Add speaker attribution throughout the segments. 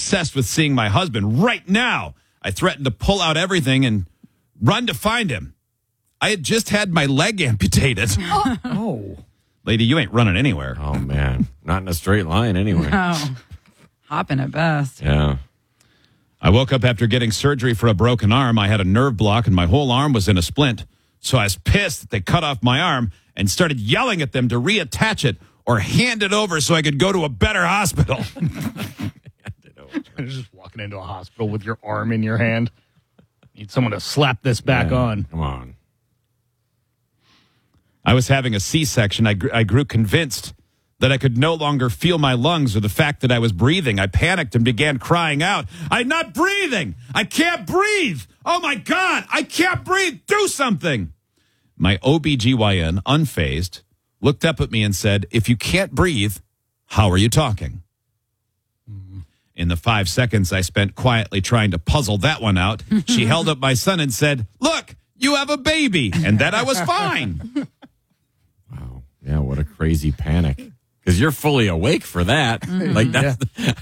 Speaker 1: obsessed with seeing my husband right now. I threatened to pull out everything and run to find him. I had just had my leg amputated.
Speaker 2: Oh.
Speaker 1: Lady, you ain't running anywhere.
Speaker 3: Oh, man. Not in a straight line anyway.
Speaker 4: Oh, hopping at best.
Speaker 3: Yeah.
Speaker 1: I woke up after getting surgery for a broken arm. I had a nerve block and my whole arm was in a splint. So I was pissed that they cut off my arm and started yelling at them to reattach it or hand it over so I could go to a better hospital.
Speaker 2: Just walking into a hospital with your arm in your hand. Need someone to slap this back on.
Speaker 3: Come on.
Speaker 1: I was having a C-section. I grew convinced that I could no longer feel my lungs or the fact that I was breathing. I panicked and began crying out, I'm not breathing. I can't breathe. Oh, my God. I can't breathe. Do something. My OBGYN, unfazed, looked up at me and said, if you can't breathe, how are you talking? In the 5 seconds I spent quietly trying to puzzle that one out, she held up my son and said, look, you have a baby. And then I was fine.
Speaker 3: Wow. Yeah, what a crazy panic. Because you're fully awake for that.
Speaker 4: Mm-hmm.
Speaker 3: Like that's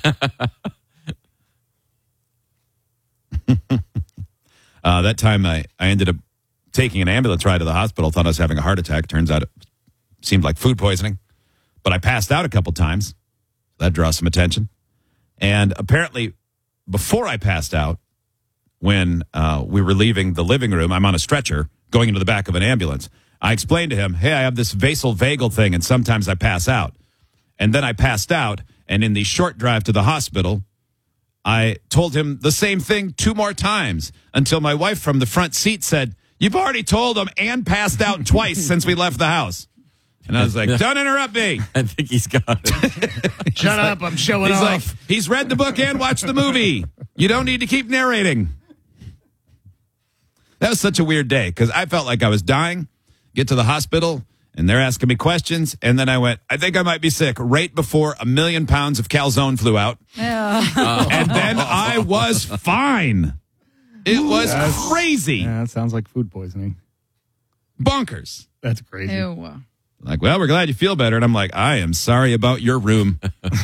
Speaker 1: That time I ended up taking an ambulance ride to the hospital, thought I was having a heart attack. Turns out it seemed like food poisoning. But I passed out a couple times. That draws some attention. And apparently, before I passed out, when we were leaving the living room, I'm on a stretcher going into the back of an ambulance. I explained to him, hey, I have this vagal thing, and sometimes I pass out. And then I passed out, and in the short drive to the hospital, I told him the same thing 2 more times until my wife from the front seat said, you've already told him and passed out twice since we left the house. And I was like, don't interrupt me.
Speaker 3: I think he's got it.
Speaker 2: Shut up, I'm showing
Speaker 1: He's
Speaker 2: off.
Speaker 1: like, he's read the book and watched the movie. You don't need to keep narrating. That was such a weird day because I felt like I was dying, get to the hospital, and they're asking me questions. And then I went, I think I might be sick right before 1 million pounds of calzone flew out. And then I was fine. It was crazy.
Speaker 2: Yeah, that sounds like food poisoning.
Speaker 1: Bonkers.
Speaker 2: That's crazy.
Speaker 4: Ew.
Speaker 1: Like, well, we're glad you feel better. And I'm like, I am sorry about your room.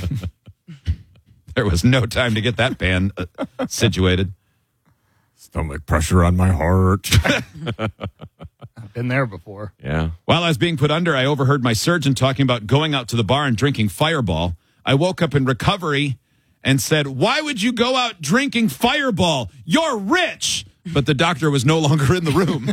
Speaker 1: There was no time to get that pan situated.
Speaker 3: Stomach pressure on my heart.
Speaker 2: I've been there before.
Speaker 3: Yeah.
Speaker 1: While I was being put under, I overheard my surgeon talking about going out to the bar and drinking Fireball. I woke up in recovery and said, why would you go out drinking Fireball? You're rich. But the doctor was no longer in the room.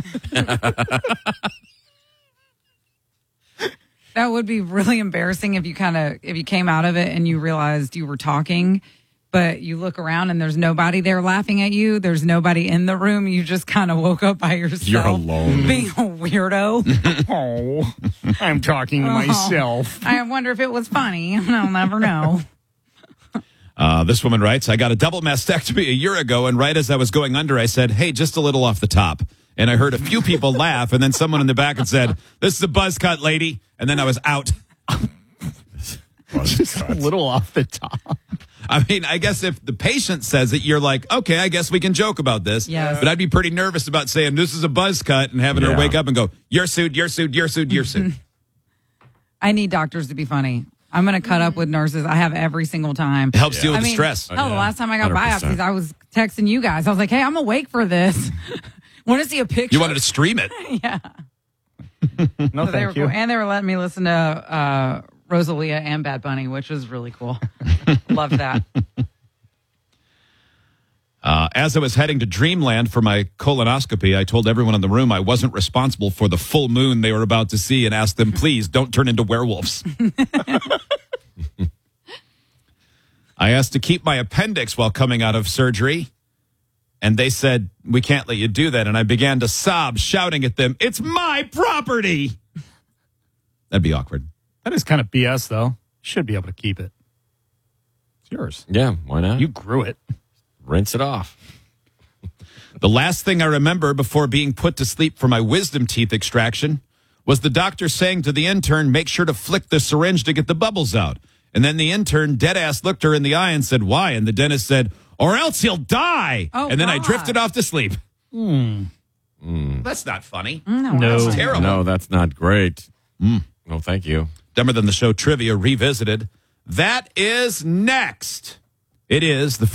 Speaker 4: That would be really embarrassing if you came out of it and you realized you were talking, but you look around and there's nobody there laughing at you. There's nobody in the room. You just kind of woke up by yourself.
Speaker 3: You're alone.
Speaker 4: Being a weirdo.
Speaker 2: Oh, I'm talking to myself.
Speaker 4: I wonder if it was funny. I'll never know.
Speaker 1: This woman writes, I got a double mastectomy a year ago, and right as I was going under, I said, hey, just a little off the top. And I heard a few people laugh, and then someone in the back had said, this is a buzz cut, lady. And then I was out.
Speaker 2: Just a little off the top.
Speaker 1: I mean, I guess if the patient says it, you're like, okay, I guess we can joke about this.
Speaker 4: Yes.
Speaker 1: But I'd be pretty nervous about saying this is a buzz cut and having her wake up and go, you're sued, you're sued, you're sued, you're sued.
Speaker 4: I need doctors to be funny. I'm going to cut up with nurses. I have every single time.
Speaker 1: It helps deal with the stress.
Speaker 4: Hell, the last time I got
Speaker 3: 100%.
Speaker 4: biopsies, I was texting you guys. I was like, hey, I'm awake for this. Want to see a picture?
Speaker 1: You wanted to stream it.
Speaker 4: Yeah.
Speaker 2: No,
Speaker 4: So they were
Speaker 2: thank you.
Speaker 4: cool. And they were letting me listen to Rosalia and Bad Bunny, which was really cool. Love that.
Speaker 1: As I was heading to Dreamland for my colonoscopy, I told everyone in the room I wasn't responsible for the full moon they were about to see and asked them, please don't turn into werewolves. I asked to keep my appendix while coming out of surgery, and they said, we can't let you do that. And I began to sob, shouting at them, it's my property. That'd be awkward.
Speaker 2: That is kind of BS, though. Should be able to keep it. It's yours.
Speaker 3: Yeah, why not?
Speaker 2: You grew it.
Speaker 3: Rinse it off.
Speaker 1: The last thing I remember before being put to sleep for my wisdom teeth extraction was the doctor saying to the intern, make sure to flick the syringe to get the bubbles out. And then the intern dead-ass looked her in the eye and said, why? And the dentist said, or else he'll die.
Speaker 4: Oh,
Speaker 1: and then I
Speaker 4: God.
Speaker 1: drifted off to sleep. That's not funny.
Speaker 2: No.
Speaker 1: That's terrible.
Speaker 3: No, that's not great. No, thank you.
Speaker 1: Dumber Than the Show Trivia Revisited. That is next. It is the